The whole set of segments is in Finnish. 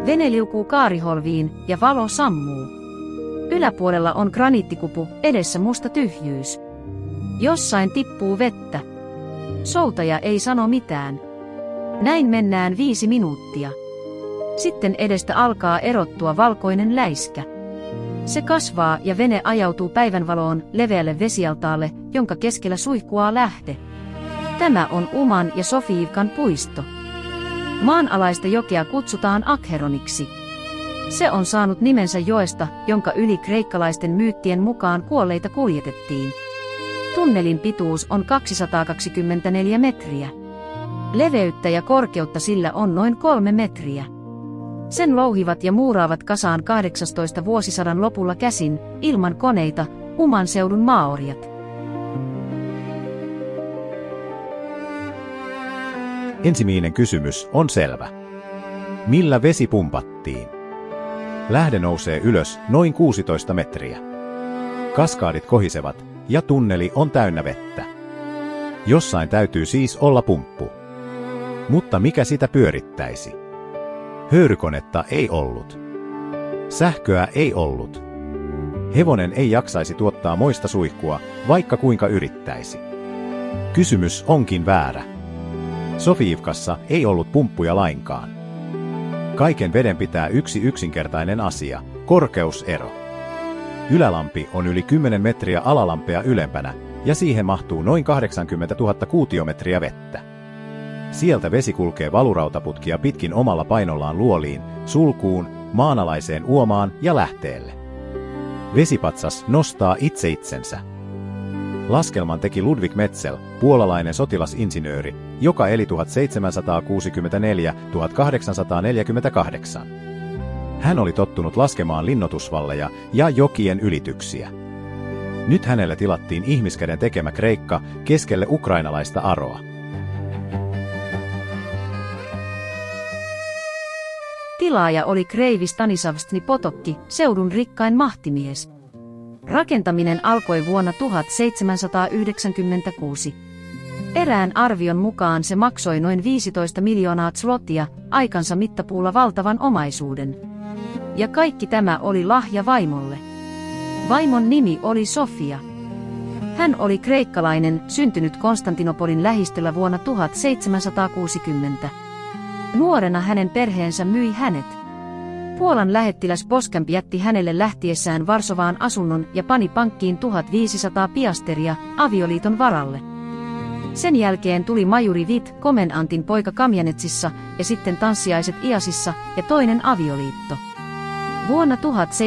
Vene liukuu kaariholviin ja valo sammuu. Yläpuolella on graniittikupu, edessä musta tyhjyys. Jossain tippuu vettä. Soutaja ei sano mitään. Näin mennään 5 minuuttia. Sitten edestä alkaa erottua valkoinen läiskä. Se kasvaa ja vene ajautuu päivänvaloon leveälle vesialtaalle, jonka keskellä suihkuaa lähde. Tämä on Uman ja Sofiivkan puisto. Maanalaista jokea kutsutaan Akheroniksi. Se on saanut nimensä joesta, jonka yli kreikkalaisten myyttien mukaan kuolleita kuljetettiin. Tunnelin pituus on 224 metriä. Leveyttä ja korkeutta sillä on noin 3 metriä. Sen louhivat ja muuraavat kasaan 18. vuosisadan lopulla käsin, ilman koneita, Uman seudun maoriat. Ensimmäinen kysymys on selvä. Millä vesi pumpattiin? Lähde nousee ylös noin 16 metriä. Kaskaadit kohisevat ja tunneli on täynnä vettä. Jossain täytyy siis olla pumppu. Mutta mikä sitä pyörittäisi? Höyrykonetta ei ollut. Sähköä ei ollut. Hevonen ei jaksaisi tuottaa moista suihkua, vaikka kuinka yrittäisi. Kysymys onkin väärä. Sofiivkassa ei ollut pumppuja lainkaan. Kaiken veden pitää yksi yksinkertainen asia, korkeusero. Ylälampi on yli 10 metriä alalampea ylempänä, ja siihen mahtuu noin 80 000 kuutiometriä vettä. Sieltä vesi kulkee valurautaputkia pitkin omalla painollaan luoliin, sulkuun, maanalaiseen uomaan ja lähteelle. Vesipatsas nostaa itse itsensä. Laskelman teki Ludwig Metzel, puolalainen sotilasinsinööri, joka eli 1764–1848. Hän oli tottunut laskemaan linnoitusvalleja ja jokien ylityksiä. Nyt hänelle tilattiin ihmiskäden tekemä kreikka keskelle ukrainalaista aroa. Tilaaja oli kreivi Stanislavski Potocki, seudun rikkain mahtimies. Rakentaminen alkoi vuonna 1796. Erään arvion mukaan se maksoi noin 15 miljoonaa zlotia, aikansa mittapuulla valtavan omaisuuden. Ja kaikki tämä oli lahja vaimolle. Vaimon nimi oli Sofia. Hän oli kreikkalainen, syntynyt Konstantinopolin lähistöllä vuonna 1760. Nuorena hänen perheensä myi hänet. Puolan lähettiläs Poskamp jätti hänelle lähtiessään Varsovaan asunnon ja pani pankkiin 1500 piasteria avioliiton varalle. Sen jälkeen tuli majuri Vit, komenantin poika Kamjanetsissa ja sitten tanssiaiset Iasissa ja toinen avioliitto. Vuonna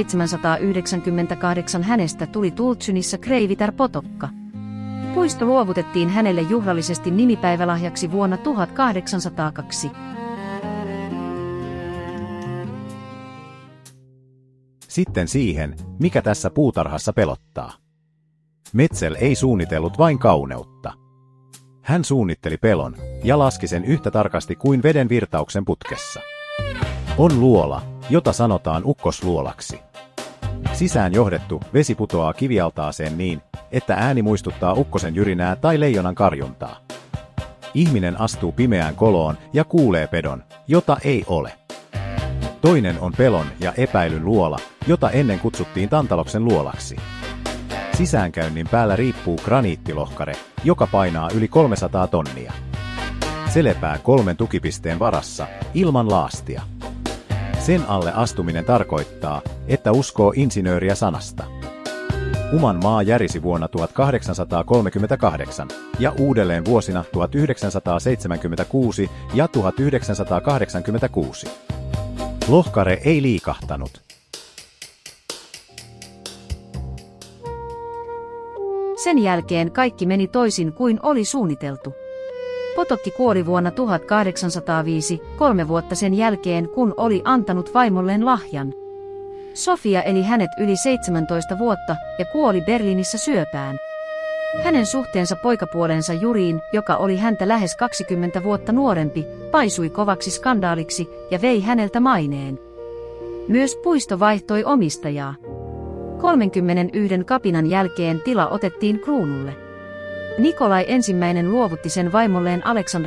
1798 hänestä tuli Tultsynissa kreivitar Potokka. Puisto luovutettiin hänelle juhlallisesti nimipäivälahjaksi vuonna 1802. Sitten siihen, mikä tässä puutarhassa pelottaa. Metzel ei suunnitellut vain kauneutta. Hän suunnitteli pelon ja laski sen yhtä tarkasti kuin veden virtauksen putkessa. On luola, jota sanotaan ukkosluolaksi. Sisään johdettu vesi putoaa kivialtaaseen niin, että ääni muistuttaa ukkosen jyrinää tai leijonan karjuntaa. Ihminen astuu pimeään koloon ja kuulee pedon, jota ei ole. Toinen on pelon ja epäilyn luola, jota ennen kutsuttiin Tantaloksen luolaksi. Sisäänkäynnin päällä riippuu graniittilohkare, joka painaa yli 300 tonnia. Se lepää 3 tukipisteen varassa, ilman laastia. Sen alle astuminen tarkoittaa, että uskoo insinööriä sanasta. Uman maa järisi vuonna 1838 ja uudelleen vuosina 1976 ja 1986. Lohkare ei liikahtanut. Sen jälkeen kaikki meni toisin kuin oli suunniteltu. Potokki kuoli vuonna 1805, 3 vuotta sen jälkeen kun oli antanut vaimolleen lahjan. Sofia eli hänet yli 17 vuotta ja kuoli Berliinissä syöpään. Hänen suhteensa poikapuolensa Juriin, joka oli häntä lähes 20 vuotta nuorempi, paisui kovaksi skandaaliksi ja vei häneltä maineen. Myös puisto vaihtoi omistajaa. 31 kapinan jälkeen tila otettiin kruunulle. Nikolai I luovutti sen vaimolleen Aleksandra